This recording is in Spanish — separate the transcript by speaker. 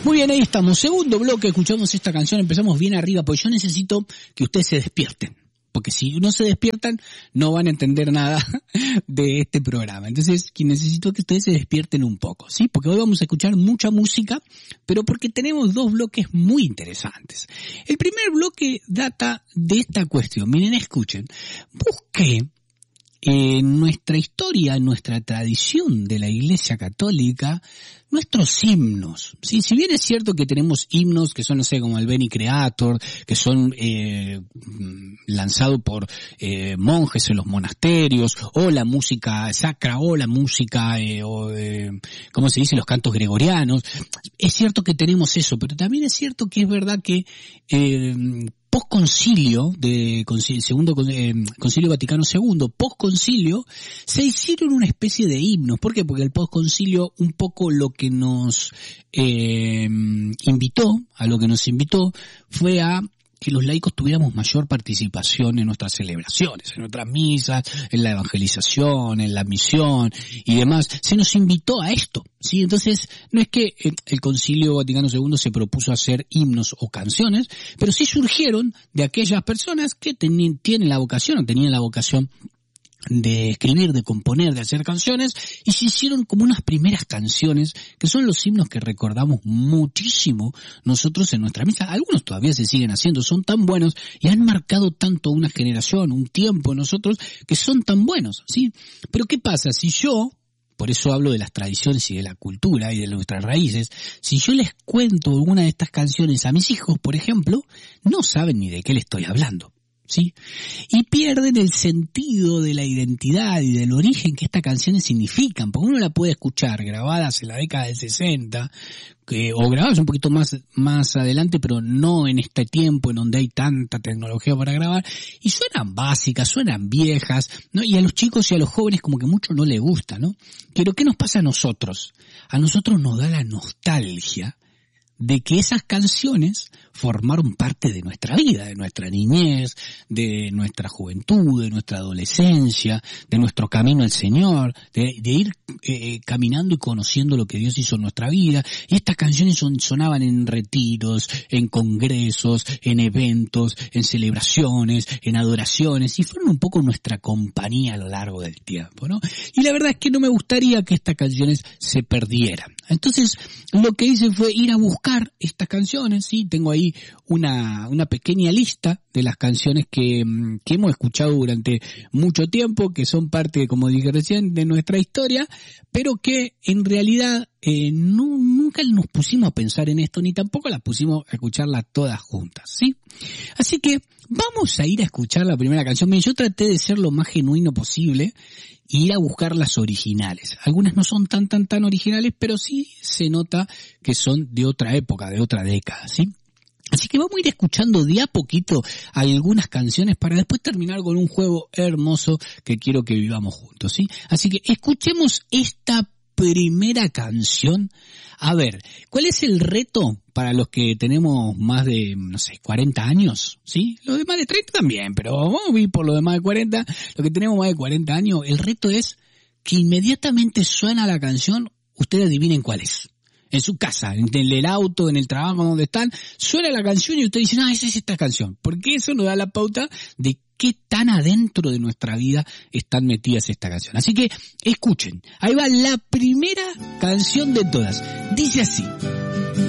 Speaker 1: Muy bien, ahí estamos. Segundo bloque, escuchamos esta canción, empezamos bien arriba, porque yo necesito que ustedes se despierten. Porque si no se despiertan, no van a entender nada de este programa. Entonces, necesito que ustedes se despierten un poco, ¿sí? Porque hoy vamos a escuchar mucha música, pero porque tenemos dos bloques muy interesantes. El primer bloque data de esta cuestión. Miren, escuchen. Busqué en nuestra historia, en nuestra tradición de la Iglesia Católica, nuestros himnos, ¿sí? Si bien es cierto que tenemos himnos que son, no sé, como el Veni Creator, que son lanzados por monjes en los monasterios, o la música sacra, o la música, ¿cómo se dice?, los cantos gregorianos. Es cierto que tenemos eso, pero también es cierto que es verdad que post-concilio, Concilio Vaticano II, post-concilio, se hicieron una especie de himnos. ¿Por qué? Porque el post-concilio un poco lo que nos invitó fue a que los laicos tuviéramos mayor participación en nuestras celebraciones, en nuestras misas, en la evangelización, en la misión y demás. Se nos invitó a esto, ¿sí? Entonces, no es que el Concilio Vaticano II se propuso hacer himnos o canciones, pero sí surgieron de aquellas personas que tenían la vocación de escribir, de componer, de hacer canciones, y se hicieron como unas primeras canciones, que son los himnos que recordamos muchísimo nosotros en nuestra misa. Algunos todavía se siguen haciendo, son tan buenos, y han marcado tanto una generación, un tiempo en nosotros, que son tan buenos, ¿sí? Pero ¿qué pasa? Si yo, por eso hablo de las tradiciones y de la cultura y de nuestras raíces, si yo les cuento alguna de estas canciones a mis hijos, por ejemplo, no saben ni de qué les estoy hablando, ¿sí? Y pierden el sentido de la identidad y del origen que estas canciones significan, porque uno la puede escuchar grabadas en la década del 60, o grabadas un poquito más adelante, pero no en este tiempo en donde hay tanta tecnología para grabar, y suenan básicas, suenan viejas, ¿no? Y a los chicos y a los jóvenes como que mucho no les gusta, ¿no? Pero ¿qué nos pasa a nosotros? A nosotros nos da la nostalgia de que esas canciones formaron parte de nuestra vida, de nuestra niñez, de nuestra juventud, de nuestra adolescencia, de nuestro camino al Señor, de ir caminando y conociendo lo que Dios hizo en nuestra vida. Y estas canciones sonaban en retiros, en congresos, en eventos, en celebraciones, en adoraciones, y fueron un poco nuestra compañía a lo largo del tiempo, ¿no? Y la verdad es que no me gustaría que estas canciones se perdieran. Entonces, lo que hice fue ir a buscar estas canciones, ¿sí? Tengo ahí una pequeña lista de las canciones que hemos escuchado durante mucho tiempo, que son parte, como dije recién, de nuestra historia, pero que en realidad nunca nos pusimos a pensar en esto, ni tampoco las pusimos a escucharlas todas juntas, ¿sí? Así que vamos a ir a escuchar la primera canción. Yo traté de ser lo más genuino posible y ir a buscar las originales. Algunas no son tan originales, pero sí se nota que son de otra época, de otra década, ¿sí? Así que vamos a ir escuchando de a poquito algunas canciones para después terminar con un juego hermoso que quiero que vivamos juntos, ¿sí? Así que escuchemos esta primera canción. A ver, ¿cuál es el reto para los que tenemos más de, 40 años? ¿Sí? Los de más de 30 también, pero vamos a ir por los de más de 40. Los que tenemos más de 40 años, el reto es que inmediatamente suena la canción, ustedes adivinen cuál es. En su casa, en el auto, en el trabajo, donde están, suena la canción y ustedes dicen, esa es esta canción. Porque eso nos da la pauta de qué tan adentro de nuestra vida están metidas esta canción. Así que escuchen, ahí va la primera canción de todas. Dice así.